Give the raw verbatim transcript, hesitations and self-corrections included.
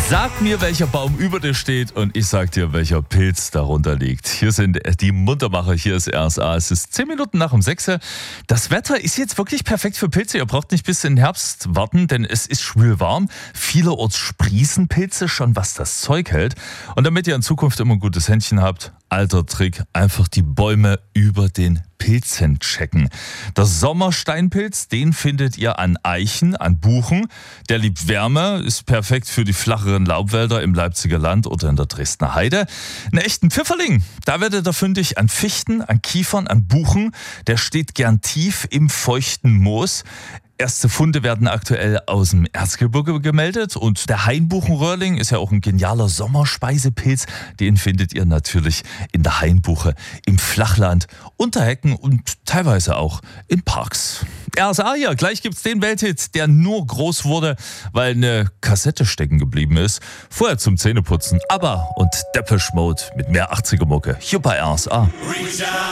Sag mir, welcher Baum über dir steht und ich sag dir, welcher Pilz darunter liegt. Hier sind die Muntermacher, hier ist R S A. Es ist zehn Minuten nach um sechs. Das Wetter ist jetzt wirklich perfekt für Pilze. Ihr braucht nicht bis in den Herbst warten, denn es ist schwül warm. Vielerorts sprießen Pilze schon, was das Zeug hält. Und damit ihr in Zukunft immer ein gutes Händchen habt, alter Trick, einfach die Bäume über den Pilzen checken. Der Sommersteinpilz, den findet ihr an Eichen, an Buchen. Der liebt Wärme, ist perfekt für die flacheren Laubwälder im Leipziger Land oder in der Dresdner Heide. Einen echten Pfifferling, da werdet ihr fündig an Fichten, an Kiefern, an Buchen. Der steht gern tief im feuchten Moos. Erste Funde werden aktuell aus dem Erzgebirge gemeldet und der Hainbuchenröhrling ist ja auch ein genialer Sommerspeisepilz. Den findet ihr natürlich in der Hainbuche, im Flachland, unter Hecken und teilweise auch in Parks. R S A hier, gleich gibt's den Welthit, der nur groß wurde, weil eine Kassette stecken geblieben ist. Vorher zum Zähneputzen, ABBA und Depeche Mode mit mehr achtziger Mucke hier bei R S A.